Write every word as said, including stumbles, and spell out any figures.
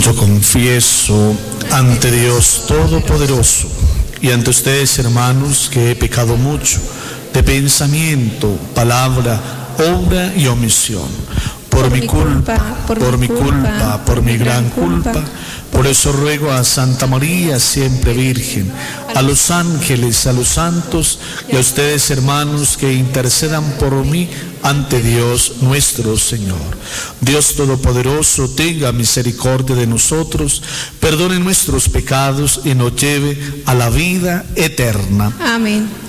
Yo confieso ante Dios Todopoderoso y ante ustedes, hermanos, que he pecado mucho de pensamiento, palabra, obra y omisión. Por, por mi culpa, culpa, por, por mi culpa, culpa, por mi gran culpa. culpa. Por eso ruego a Santa María, siempre Virgen, a los ángeles, a los santos y a ustedes, hermanos, que intercedan por mí ante Dios nuestro Señor. Dios Todopoderoso, tenga misericordia de nosotros, perdone nuestros pecados y nos lleve a la vida eterna. Amén.